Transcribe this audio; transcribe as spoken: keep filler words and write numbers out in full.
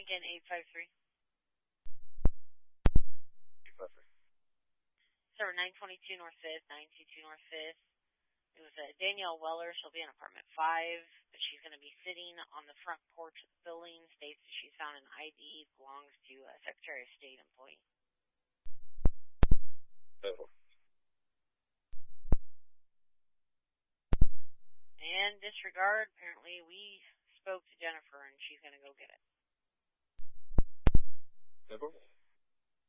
Lincoln eight five three. eight five three. Sir, nine twenty-two North fifth, nine twenty-two North fifth. It was uh, Danielle Weller. She'll be in apartment five, but she's going to be sitting on the front porch of the building. States that she's found an I D, belongs to a Secretary of State employee. Over. And disregard, apparently we spoke to Jennifer and she's going to go get it. Over.